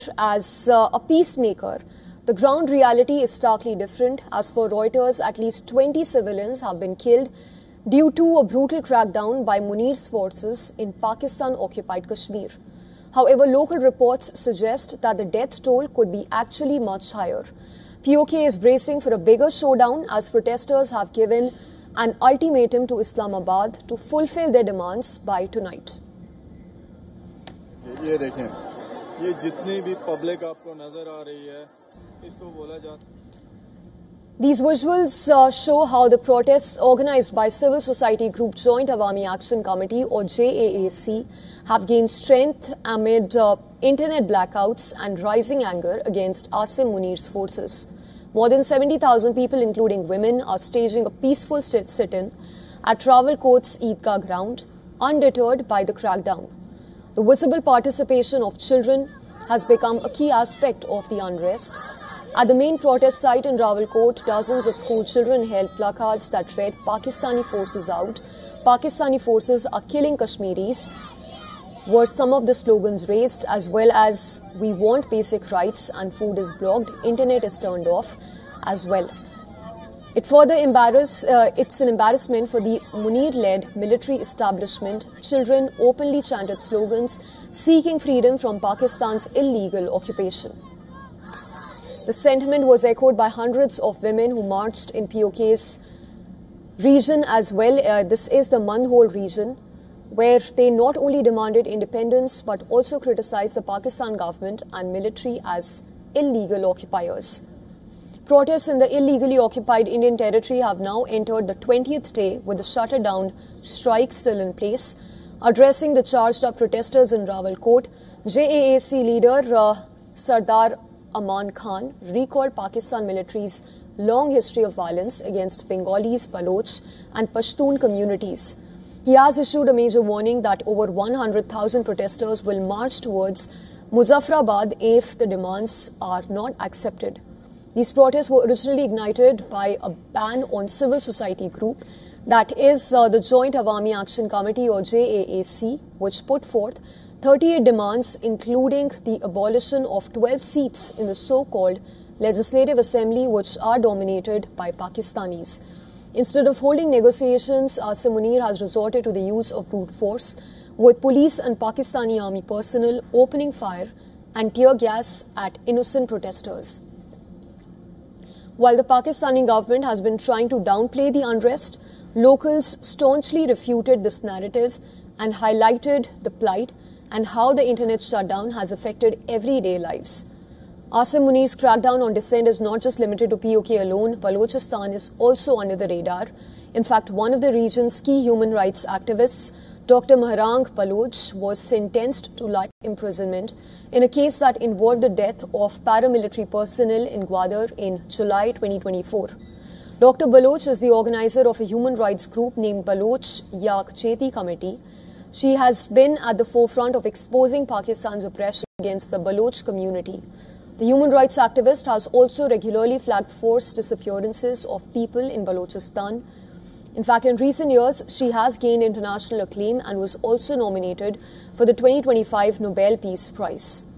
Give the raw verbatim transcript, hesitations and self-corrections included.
as uh, a peacemaker. The ground reality is starkly different. As per Reuters, at least twenty civilians have been killed due to a brutal crackdown by Munir's forces in Pakistan-occupied Kashmir. However, local reports suggest that the death toll could be actually much higher. P O K is bracing for a bigger showdown as protesters have given an ultimatum to Islamabad to fulfill their demands by tonight. ये देखें, ये जितनी भी public आपको नजर आ रही है, इसको बोला जाता। These visuals uh, show how the protests organized by civil society group Joint Awami Action Committee or J A A C have gained strength amid uh, internet blackouts and rising anger against Asim Munir's forces. More than seventy thousand people, including women, are staging a peaceful sit-in at Rawalkote's Eidgah ground, undeterred by the crackdown. The visible participation of children has become a key aspect of the unrest. At the main protest site in Rawalkote, dozens of school children held placards that read "Pakistani forces out," "Pakistani forces are killing Kashmiris," were some of the slogans raised, as well as "We want basic rights" and "Food is blocked, internet is turned off" as well. It further embarrass, uh, it's an embarrassment for the Munir-led military establishment. Children openly chanted slogans seeking freedom from Pakistan's illegal occupation. The sentiment was echoed by hundreds of women who marched in P O K's region as well. Uh, this is the Mandhol region, where they not only demanded independence but also criticized the Pakistan government and military as illegal occupiers. Protests in the illegally occupied Indian territory have now entered the twentieth day with the shutdown strike still in place. Addressing the charged up protesters in Rawalkote, J A A C leader uh, Sardar Aman Khan recalled Pakistan military's long history of violence against Bengalis, Baloch and Pashtun communities. He has issued a major warning that over one hundred thousand protesters will march towards Muzaffarabad if the demands are not accepted. These protests were originally ignited by a ban on civil society group, that is uh, the Joint Awami Action Committee or J A A C, which put forth thirty-eight demands, including the abolition of twelve seats in the so-called Legislative Assembly, which are dominated by Pakistanis. Instead of holding negotiations, Asim Munir has resorted to the use of brute force, with police and Pakistani army personnel opening fire and tear gas at innocent protesters. While the Pakistani government has been trying to downplay the unrest, locals staunchly refuted this narrative and highlighted the plight and how the internet shutdown has affected everyday lives. Asim Munir's crackdown on dissent is not just limited to P O K alone. Balochistan is also under the radar. In fact, one of the region's key human rights activists, Doctor Maharang Baloch, was sentenced to life imprisonment in a case that involved the death of paramilitary personnel in Gwadar in July twenty twenty-four. Doctor Baloch is the organizer of a human rights group named Baloch Yak Cheti Committee. She has been at the forefront of exposing Pakistan's oppression against the Baloch community. The human rights activist has also regularly flagged forced disappearances of people in Balochistan. In fact, in recent years, she has gained international acclaim and was also nominated for the twenty twenty-five Nobel Peace Prize.